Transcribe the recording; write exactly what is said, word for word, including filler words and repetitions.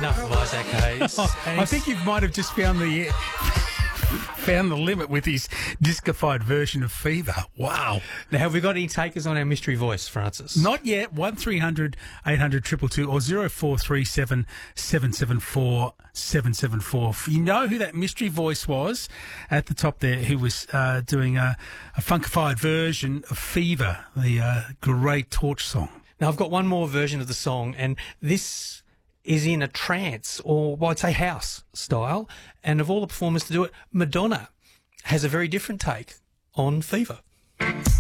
enough of Isaac Hayes. Oh, I think you might have just found the found the limit with his discified version of Fever. Wow. Now, have we got any takers on our mystery voice, Francis? Not yet. one three hundred eight hundred two two two or zero four three seven seven seven four seven seven four. You know who that mystery voice was at the top there, who was uh, doing a, a funkified version of Fever, the uh, great Torch song. Now, I've got one more version of the song, and this is in a trance, or well, I'd say house style, and of all the performers to do it, Madonna has a very different take on Fever.